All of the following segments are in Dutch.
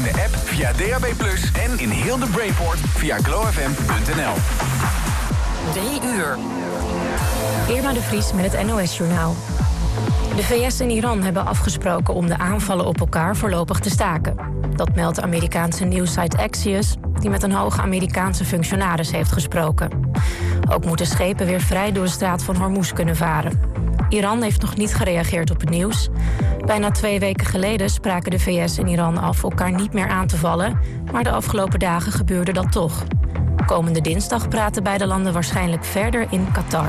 de app, via DAB+, en in heel de Brainport via glowfm.nl. 3 uur. Irma de Vries met het NOS-journaal. De VS en Iran hebben afgesproken om de aanvallen op elkaar voorlopig te staken. Dat meldt de Amerikaanse nieuwssite Axios, die met een hoge Amerikaanse functionaris heeft gesproken. Ook moeten schepen weer vrij door de straat van Hormuz kunnen varen. Iran heeft nog niet gereageerd op het nieuws. Bijna 2 weken geleden spraken de VS en Iran af elkaar niet meer aan te vallen, maar de afgelopen dagen gebeurde dat toch. Komende dinsdag praten beide landen waarschijnlijk verder in Qatar.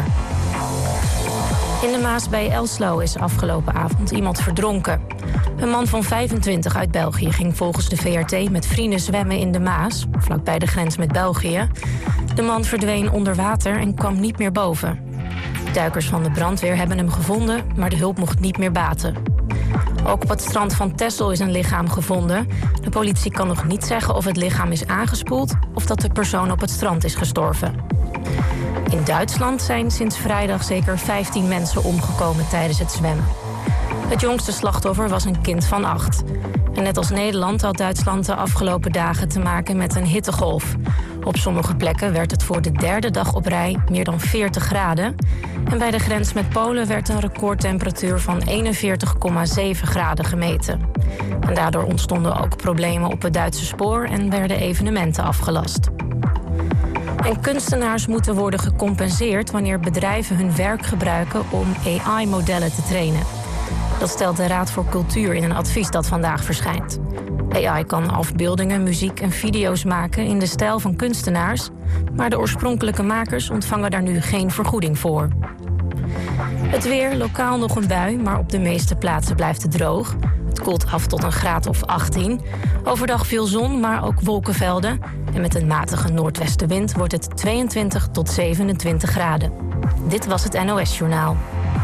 In de Maas bij Elslo is afgelopen avond iemand verdronken. Een man van 25 uit België ging volgens de VRT met vrienden zwemmen in de Maas, vlakbij de grens met België. De man verdween onder water en kwam niet meer boven. Duikers van de brandweer hebben hem gevonden, maar de hulp mocht niet meer baten. Ook op het strand van Texel is een lichaam gevonden. De politie kan nog niet zeggen of het lichaam is aangespoeld of dat de persoon op het strand is gestorven. In Duitsland zijn sinds vrijdag zeker 15 mensen omgekomen tijdens het zwemmen. Het jongste slachtoffer was een kind van 8. En net als Nederland had Duitsland de afgelopen dagen te maken met een hittegolf. Op sommige plekken werd het voor de 3e dag op rij meer dan 40 graden. En bij de grens met Polen werd een recordtemperatuur van 41,7 graden gemeten. En daardoor ontstonden ook problemen op het Duitse spoor en werden evenementen afgelast. En kunstenaars moeten worden gecompenseerd wanneer bedrijven hun werk gebruiken om AI-modellen te trainen. Dat stelt de Raad voor Cultuur in een advies dat vandaag verschijnt. AI kan afbeeldingen, muziek en video's maken in de stijl van kunstenaars, maar de oorspronkelijke makers ontvangen daar nu geen vergoeding voor. Het weer, lokaal nog een bui, maar op de meeste plaatsen blijft het droog. Het koelt af tot een graad of 18. Overdag veel zon, maar ook wolkenvelden. En met een matige noordwestenwind wordt het 22 tot 27 graden. Dit was het NOS-journaal.